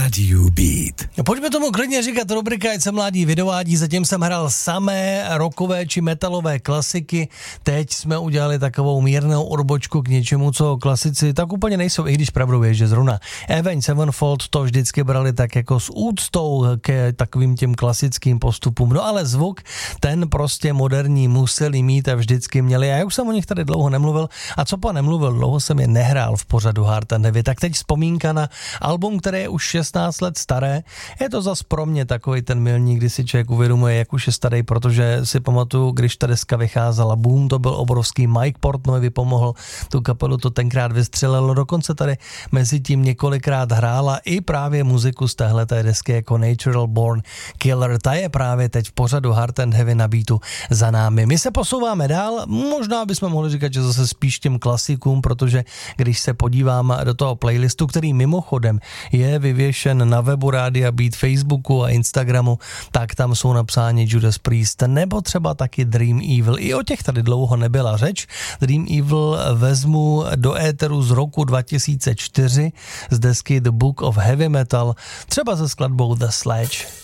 Radio Beat. Pojďme tomu klidně říkat rubrika Ať se mládí vydovádí, zatím jsem hrál samé rockové či metalové klasiky, teď jsme udělali takovou mírnou odbočku k něčemu, co klasici tak úplně nejsou, i když pravdou je, že zrovna Avenged Sevenfold to vždycky brali tak jako s úctou ke takovým těm klasickým postupům, no ale zvuk, ten prostě moderní museli mít a vždycky měli, a já už jsem o nich tady dlouho nemluvil, a co pa nemluvil, dlouho jsem je nehrál v pořadu Hard and Heavy, tak teď vzpomínka na album, které je už 16 let staré. Je to zas pro mě takový ten milník, kdy si člověk uvědomuje, jak už je starý, protože si pamatuju, když ta deska vycházela, boom, to byl obrovský, Mike Portnoy vypomohl, tu kapelu to tenkrát vystřelilo, dokonce tady mezi tím několikrát hrála i právě muziku z téhleté desky jako Natural Born Killer, ta je právě teď v pořadu Hard and Heavy na beatu za námi. My se posouváme dál, možná bychom mohli říkat, že zase spíš těm klasikům, protože když se podívám do toho playlistu, který mimochodem je vyvěšen na webu Rádia Beat, Facebooku a Instagramu, tak tam jsou napsáni Judas Priest nebo třeba taky Dream Evil. I o těch tady dlouho nebyla řeč. Dream Evil vezmu do éteru z roku 2004 z desky The Book of Heavy Metal, třeba se skladbou The Sledge.